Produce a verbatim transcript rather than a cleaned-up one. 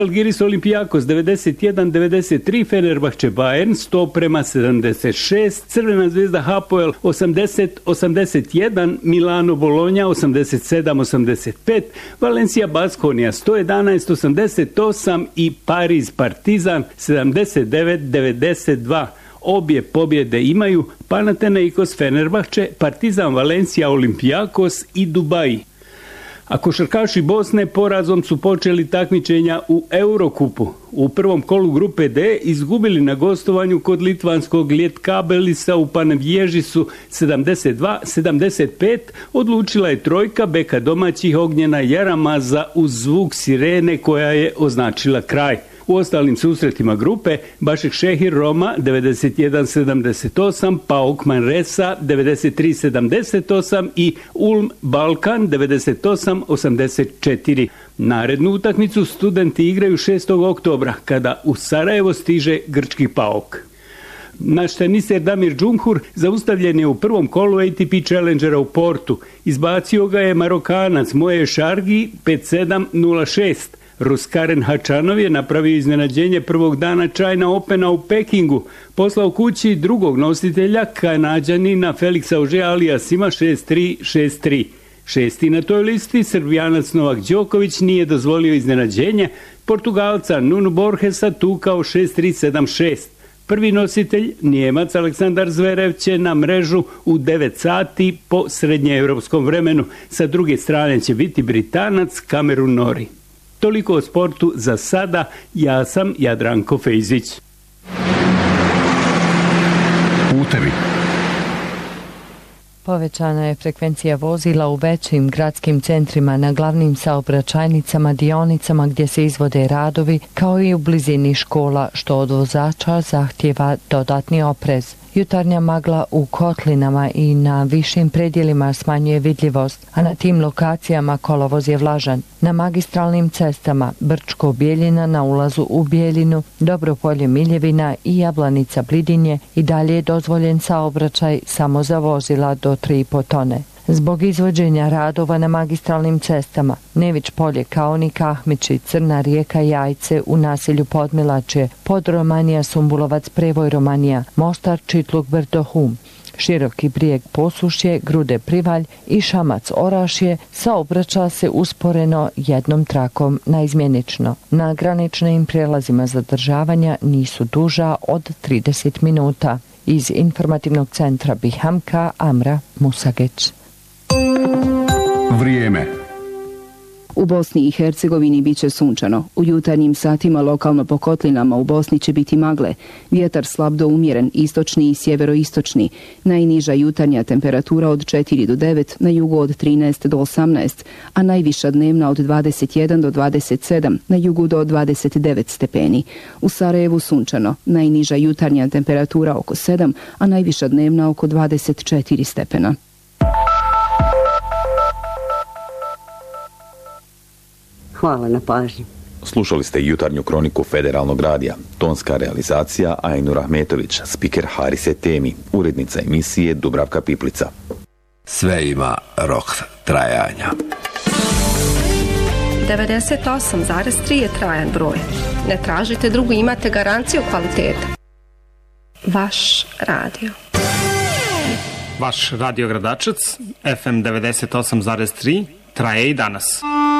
Žalgiris Olimpijakos devedeset jedan devedeset tri, Fenerbahče Bayern sto prema sedamdeset šest, Crvena zvezda Hapoel osamdeset osamdeset jedan, Milano Bologna osamdeset sedam osamdeset pet, Valencia Baskonija sto jedanaest osamdeset osam i Pariz Partizan sedamdeset devet devedeset dva. Obje pobjede imaju Panathinaikos Fenerbahče, Partizan Valencia Olimpijakos i Dubai. A košarkaši Bosne porazom su počeli takmičenja u Eurokupu. U prvom kolu grupe D izgubili na gostovanju kod litvanskog Lietkabelisa u Panevježisu sedamdeset dva sedamdeset pet, odlučila je trojka beka domaćih Ognjena Jaramaza uz zvuk sirene koja je označila kraj. U ostalim susretima grupe Bašek Šehir Roma devedeset jedan sedamdeset osam, Paok Manresa devedeset tri sedamdeset osam i Ulm Balkan devedeset osam osamdeset četiri. Narednu utakmicu studenti igraju šestog oktobra kada u Sarajevo stiže grčki Paok. Naš teniser Damir Džumhur zaustavljen je u prvom kolu A T P Challengera u Portu. Izbacio ga je Marokanac Moje Šargi pet sedam nula šest. Rus Karen Hačanov je napravio iznenađenje prvog dana China Opena u Pekingu. Poslao kući drugog nositelja, Kanađanina Feliksa Auger-Aliassima šest tri šest tri. Šesti na toj listi, Srbijanac Novak Đoković nije dozvolio iznenađenje, Portugalca Nuno Borgesa tukao šest tri sedam šest. Prvi nositelj, Njemac Aleksandar Zverev, će na mrežu u devet sati po srednjeevropskom vremenu. Sa druge strane će biti Britanac Cameron Norrie. Toliko o sportu za sada, ja sam Jadranko Fejzić. Putevi. Povećana je frekvencija vozila u većim gradskim centrima na glavnim saobraćajnicama, dionicama gdje se izvode radovi, kao i u blizini škola, što od vozača zahtjeva dodatni oprez. Jutarnja magla u kotlinama i na višim predjelima smanjuje vidljivost, a na tim lokacijama kolovoz je vlažan. Na magistralnim cestama Brčko-Bijeljina na ulazu u Bijeljinu, Dobropolje Miljevina i Jablanica Blidinje i dalje je dozvoljen saobraćaj samo za vozila do tri i po tone. Zbog izvođenja radova na magistralnim cestama Nević Polje, Kaonik, Ahmići, Crna Rijeka, Jajce u naselju Podmilačje, Podromanija, Sumbulovac, Prevoj Romanija, Mostar, Čitluk, Brdo, Hum, Široki Brijeg, Posušje, Grude, Privalj i Šamac, Orašje saobraća se usporeno jednom trakom naizmjenično. Na graničnim prijelazima zadržavanja nisu duža od trideset minuta. Iz informativnog centra Bihamka, Amra Musageć. Vrijeme. U Bosni i Hercegovini biće sunčano. U jutarnjim satima lokalno po kotlinama u Bosni će biti magle. Vjetar slab do umjeren, istočni i sjeveroistočni. Najniža jutarnja temperatura od četiri do devet, na jugu od trinaest do osamnaest, a najviša dnevna od dvadeset jedan do dvadeset sedam, na jugu do dvadeset devet stepeni. U Sarajevu sunčano. Najniža jutarnja temperatura oko sedam, a najviša dnevna oko dvadeset četiri stepena. Hvala na pažnji. Slušali ste jutarnju kroniku Federalnog radija. Tonska realizacija Ajnur Ahmetović, spiker Harise Temi, urednica emisije Dubravka Piplica. Sve ima rok trajanja. devedeset osam zarez tri je trajan broj. Ne tražite drugu, imate garanciju kvaliteta. Vaš radio. Vaš radio Gradačac, F M devedeset osam zarez tri, traje i danas.